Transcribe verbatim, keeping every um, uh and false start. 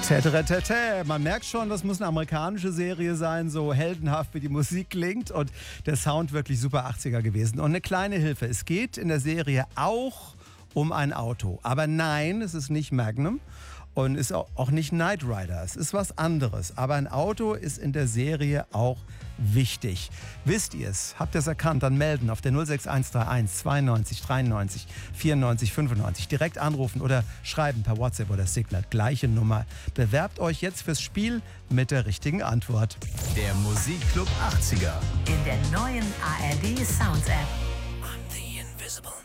Tätätätä. Man merkt schon, das muss eine amerikanische Serie sein, so heldenhaft wie die Musik klingt und der Sound wirklich super achtziger gewesen. Und eine kleine Hilfe, es geht in der Serie auch um ein Auto. Aber nein, es ist nicht Magnum und ist auch nicht Knight Rider. Es ist was anderes. Aber ein Auto ist in der Serie auch wichtig. Wisst ihr es? Habt ihr es erkannt? Dann melden auf der null sechs eins drei eins zweiundneunzig dreiundneunzig vierundneunzig fünfundneunzig. Direkt anrufen oder schreiben per WhatsApp oder Signal. Gleiche Nummer. Bewerbt euch jetzt fürs Spiel mit der richtigen Antwort. Der Musikclub achtziger. In der neuen A R D Sounds App. I'm the invisible